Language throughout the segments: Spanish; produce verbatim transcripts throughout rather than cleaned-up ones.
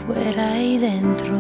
fuera y dentro.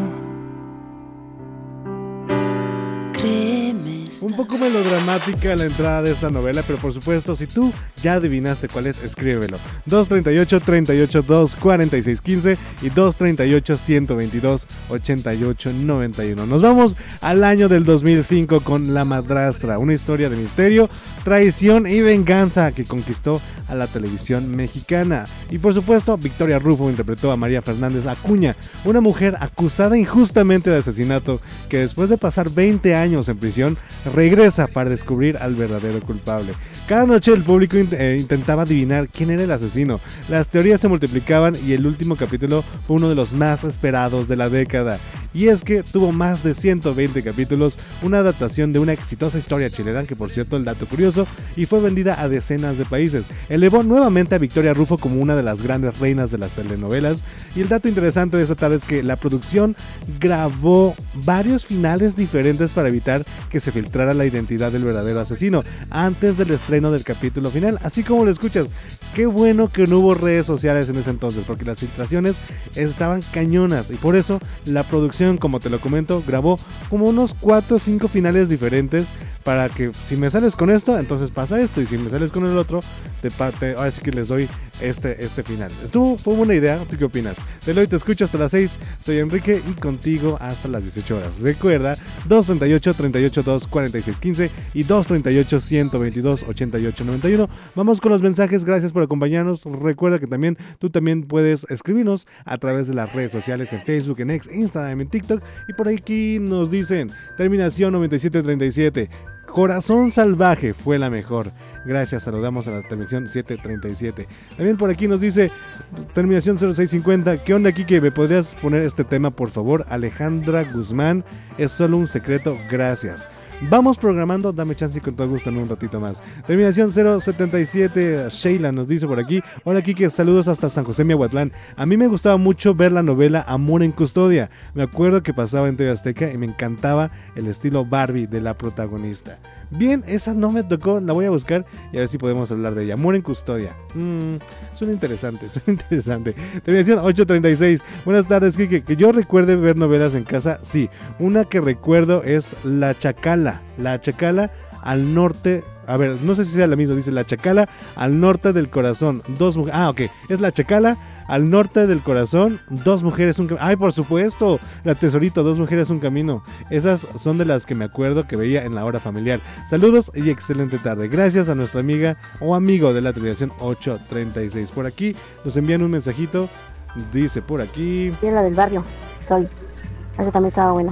Créeme. Un poco melodramática la entrada de esta novela, pero por supuesto, si tú ya adivinaste cuál es, escríbelo. dos treinta y ocho, treinta y ocho, dos cuarenta y seis quince y dos treinta y ocho, ciento veintidós, ochenta y ocho noventa y uno. Nos vamos al año del dos mil cinco con La Madrastra, una historia de misterio, traición y venganza que conquistó a la televisión mexicana. Y por supuesto, Victoria Rufo interpretó a María Fernández Acuña, una mujer acusada injustamente de asesinato que después de pasar veinte años en prisión regresa para descubrir al verdadero culpable. Cada noche el público int- eh, intentaba adivinar quién era el asesino. Las teorías se multiplicaban y el último capítulo fue uno de los más esperados de la década. Y es que tuvo más de ciento veinte capítulos, una adaptación de una exitosa historia chilena, que por cierto el dato curioso, y fue vendida a decenas de países. Elevó nuevamente a Victoria Rufo como una de las grandes reinas de las telenovelas. Y el dato interesante de esta tarde es que la producción grabó varios finales diferentes para evitar que se filtrara la identidad del verdadero asesino antes del estreno del capítulo final, así como lo escuchas. Qué bueno que no hubo redes sociales en ese entonces, porque las filtraciones estaban cañonas y por eso la producción, como te lo comento, grabó como unos cuatro o cinco finales diferentes para que si me sales con esto, entonces pasa esto, y si me sales con el otro, te, te, ahora sí que les doy este, este final. Estuvo, fue buena idea. ¿Tú qué opinas? Te lo doy, te escucho hasta las seis. Soy Enrique y contigo hasta las dieciocho horas. Recuerda, dos treinta y ocho, treinta y ocho, dos cuarenta y seis quince y dos treinta y ocho, ciento veintidós, ochenta y ocho noventa y uno. Vamos con los mensajes. Gracias por acompañarnos. Recuerda que también tú también puedes escribirnos a través de las redes sociales, en Facebook, en X, Instagram, en TikTok. Y por aquí nos dicen, terminación noventa y siete treinta y siete. Corazón Salvaje fue la mejor. Gracias, saludamos a la terminación siete treinta y siete. También por aquí nos dice terminación cero seis cincuenta. ¿Qué onda, Kike? ¿Me podrías poner este tema, por favor? Alejandra Guzmán, es solo un secreto, gracias. Vamos programando, dame chance y con todo gusto en un ratito más. Terminación cero setenta y siete, Sheila nos dice por aquí. Hola Kike, saludos hasta San José Miahuatlán. A mí me gustaba mucho ver la novela Amor en Custodia. Me acuerdo que pasaba en T V Azteca y me encantaba el estilo Barbie de la protagonista. Bien, esa no me tocó, la voy a buscar y a ver si podemos hablar de ella. Amor en Custodia. Mmm, suena interesante, suena interesante. Terminación ocho treinta y seis. Buenas tardes, Kike. Que yo recuerde ver novelas en casa, sí. Una que recuerdo es La Chacala. La Chacala al norte. A ver, no sé si sea la misma. Dice La Chacala al norte del corazón. Dos mujeres. Ah, ok. Es La Chacala al norte del corazón. Dos mujeres, un camino. Ay, por supuesto. La Tesorito, Dos mujeres, un camino. Esas son de las que me acuerdo que veía en la hora familiar. Saludos y excelente tarde. Gracias a nuestra amiga o amigo de la televisión ocho treinta y seis. Por aquí nos envían un mensajito. Dice por aquí. Y la del barrio. Soy. Ese también estaba bueno.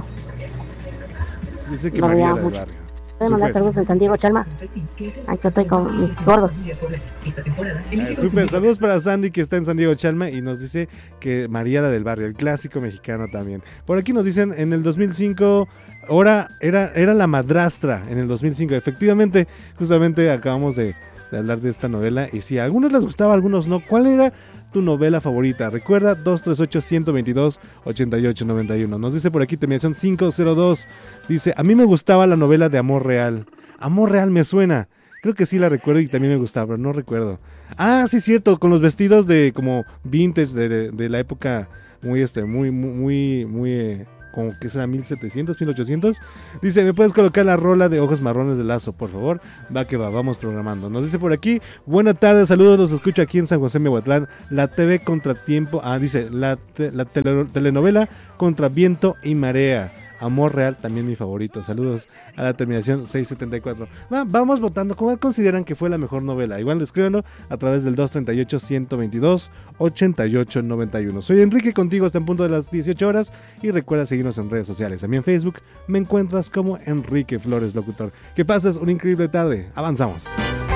Dice que Lo María veía del mucho. Barrio. Voy a mandar saludos en San Diego, Chalma. Aquí estoy con mis gordos. Eh, super, saludos para Sandy que está en San Diego Chalma y nos dice que María la del Barrio, el clásico mexicano también. Por aquí nos dicen en el dos mil cinco, ahora era, era La Madrastra en el dos mil cinco. Efectivamente, justamente acabamos de, de hablar de esta novela y sí, a algunos les gustaba, a algunos no. ¿Cuál era tu novela favorita? Recuerda, dos treinta y ocho, ciento veintidós, ochenta y ocho noventa y uno. Nos dice por aquí terminación cinco cero dos. Dice, a mí me gustaba la novela de Amor Real. Amor Real me suena. Creo que sí la recuerdo y también me gustaba, pero no recuerdo. Ah, sí, cierto, con los vestidos de como vintage de, de, de la época muy, este, muy, muy, muy, muy eh, como que será mil setecientos, mil ochocientos. Dice, ¿me puedes colocar la rola de Ojos Marrones de Lazo, por favor? Va que va, vamos programando. Nos dice por aquí, buena tarde, saludos, los escucho aquí en San José Miahuatlán. La T V Contratiempo, ah, dice, la, te, la tele, telenovela Contra Viento y Marea. Amor Real, también mi favorito. Saludos a la terminación seiscientos setenta y cuatro. Va, vamos votando. ¿Cómo consideran que fue la mejor novela? Igual escríbanlo a través del dos treinta y ocho, ciento veintidós, ochenta y ocho noventa y uno. Soy Enrique, contigo hasta en punto de las dieciocho horas. Y recuerda seguirnos en redes sociales. A mí en Facebook me encuentras como Enrique Flores Locutor. Que pases una increíble tarde. Avanzamos.